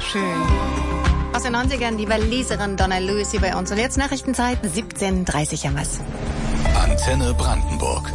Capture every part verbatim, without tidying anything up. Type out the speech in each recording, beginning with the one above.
schön. Aus den neunzigern die Waliserin Donna Lewis hier bei uns. Und jetzt Nachrichtenzeit, siebzehn Uhr dreißig haben wir's. Antenne Brandenburg.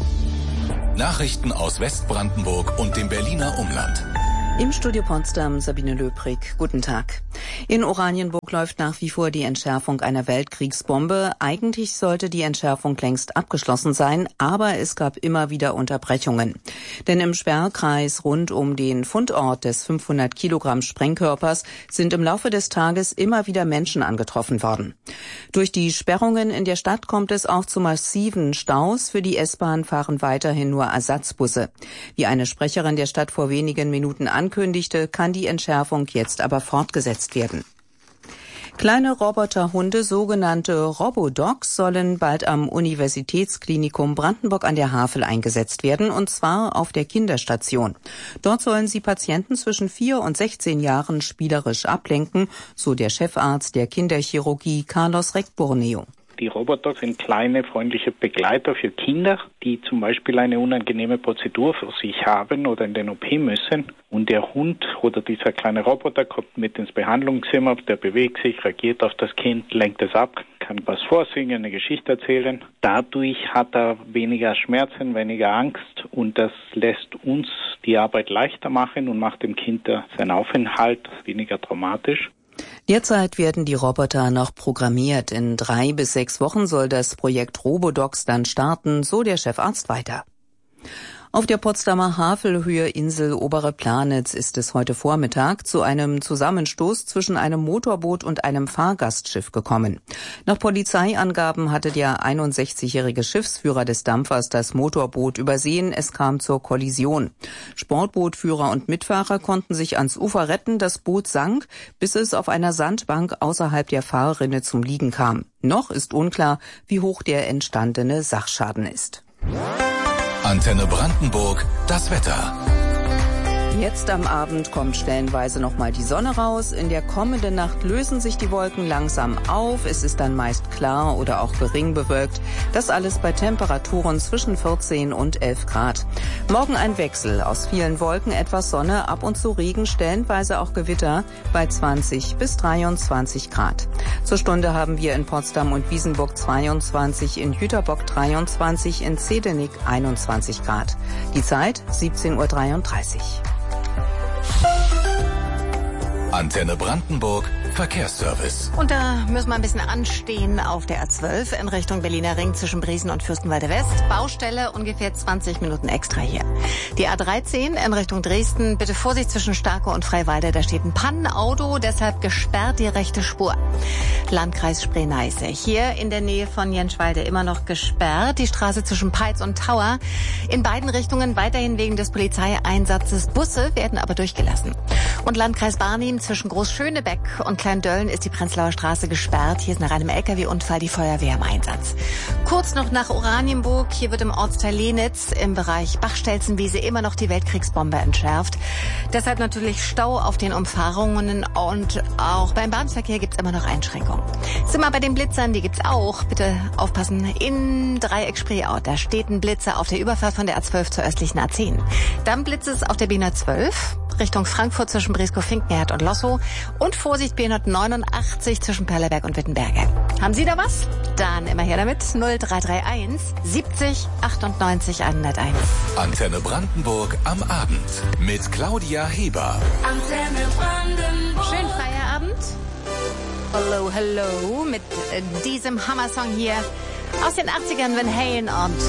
Nachrichten aus Westbrandenburg und dem Berliner Umland. Im Studio Potsdam Sabine Löbrig. Guten Tag. In Oranienburg läuft nach wie vor die Entschärfung einer Weltkriegsbombe. Eigentlich sollte die Entschärfung längst abgeschlossen sein, aber es gab immer wieder Unterbrechungen. Denn im Sperrkreis rund um den Fundort des fünfhundert Kilogramm Sprengkörpers sind im Laufe des Tages immer wieder Menschen angetroffen worden. Durch die Sperrungen in der Stadt kommt es auch zu massiven Staus. Für die S-Bahn fahren weiterhin nur Ersatzbusse. Wie eine Sprecherin der Stadt vor wenigen Minuten ankündigte, kann die Entschärfung jetzt aber fortgesetzt werden. Kleine Roboterhunde, sogenannte Robodogs, sollen bald am Universitätsklinikum Brandenburg an der Havel eingesetzt werden, und zwar auf der Kinderstation. Dort sollen sie Patienten zwischen vier und sechzehn Jahren spielerisch ablenken, so der Chefarzt der Kinderchirurgie Carlos Reckborneo. Die Roboter sind kleine, freundliche Begleiter für Kinder, die zum Beispiel eine unangenehme Prozedur für sich haben oder in den O P müssen. Und der Hund oder dieser kleine Roboter kommt mit ins Behandlungszimmer, der bewegt sich, reagiert auf das Kind, lenkt es ab, kann was vorsingen, eine Geschichte erzählen. Dadurch hat er weniger Schmerzen, weniger Angst, und das lässt uns die Arbeit leichter machen und macht dem Kind seinen Aufenthalt weniger traumatisch. Derzeit werden die Roboter noch programmiert. In drei bis sechs Wochen soll das Projekt Robodogs dann starten, so der Chefarzt weiter. Auf der Potsdamer Havelhöhe Insel Obere Planitz ist es heute Vormittag zu einem Zusammenstoß zwischen einem Motorboot und einem Fahrgastschiff gekommen. Nach Polizeiangaben hatte der einundsechzigjährige Schiffsführer des Dampfers das Motorboot übersehen. Es kam zur Kollision. Sportbootführer und Mitfahrer konnten sich ans Ufer retten. Das Boot sank, bis es auf einer Sandbank außerhalb der Fahrrinne zum Liegen kam. Noch ist unklar, wie hoch der entstandene Sachschaden ist. Antenne Brandenburg, das Wetter. Jetzt am Abend kommt stellenweise noch mal die Sonne raus. In der kommenden Nacht lösen sich die Wolken langsam auf. Es ist dann meist klar oder auch gering bewölkt. Das alles bei Temperaturen zwischen vierzehn und elf Grad. Morgen ein Wechsel aus vielen Wolken, etwas Sonne, ab und zu Regen, stellenweise auch Gewitter bei zwanzig bis dreiundzwanzig Grad. Zur Stunde haben wir in Potsdam und Wiesenburg zweiundzwanzig, in Jüterbock dreiundzwanzig, in Zehdenick einundzwanzig Grad. Die Zeit siebzehn Uhr dreiunddreißig. Antenne Brandenburg, Verkehrsservice. Und da müssen wir ein bisschen anstehen auf der A zwölf in Richtung Berliner Ring zwischen Briesen und Fürstenwalde West. Baustelle, ungefähr zwanzig Minuten extra hier. Die A dreizehn in Richtung Dresden, bitte Vorsicht zwischen Starke und Freiwalde. Da steht ein Pannenauto, deshalb gesperrt die rechte Spur. Landkreis Spree-Neiße. Hier in der Nähe von Jenschwalde immer noch gesperrt. Die Straße zwischen Peitz und Tauer. In beiden Richtungen weiterhin wegen des Polizeieinsatzes. Busse werden aber durchgelassen. Und Landkreis Barnim zwischen Großschönebeck und Kleindölln ist die Prenzlauer Straße gesperrt. Hier ist nach einem L K W-Unfall die Feuerwehr im Einsatz. Kurz noch nach Oranienburg. Hier wird im Ortsteil Lenitz im Bereich Bachstelzenwiese immer noch die Weltkriegsbombe entschärft. Deshalb natürlich Stau auf den Umfahrungen, und auch beim Bahnverkehr gibt es immer noch Einschränkungen. Sind wir bei den Blitzern, die gibt's auch. Bitte aufpassen, in Dreieck Spreeau. Da steht ein Blitzer auf der Überfahrt von der A zwölf zur östlichen A zehn. Dann blitzt es auf der B hundertzwölf Richtung Frankfurt zwischen Breskow-Finkenherd und Lossow. Und Vorsicht, B hundertneunundachtzig zwischen Perleberg und Wittenberge. Haben Sie da was? Dann immer her damit. null drei drei eins siebzig achtundneunzig hunderteins. Antenne Brandenburg am Abend mit Claudia Heber. Antenne Brandenburg. Schönen Feierabend. Hello, hello mit äh, diesem Hammersong hier aus den achtzigern, Van Halen und